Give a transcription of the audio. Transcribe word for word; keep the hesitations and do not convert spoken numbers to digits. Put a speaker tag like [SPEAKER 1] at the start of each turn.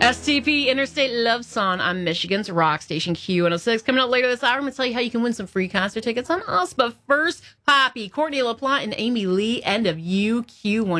[SPEAKER 1] S T P Interstate Love Song on Michigan's Rock Station Q one oh six. Coming up later this hour, I'm going to tell you how you can win some free concert tickets on us. But first, Poppy, Courtney LaPlante, and Amy Lee, End of You, Q one oh six.